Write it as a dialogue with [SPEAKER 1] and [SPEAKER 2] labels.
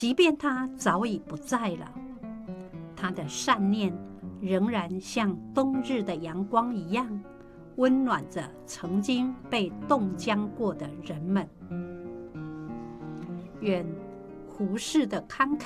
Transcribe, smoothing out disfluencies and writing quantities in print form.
[SPEAKER 1] 即便他早已不在了，他的善念仍然像冬日的阳光一样，温暖着曾经被冻僵过的人们。愿胡适的慷慨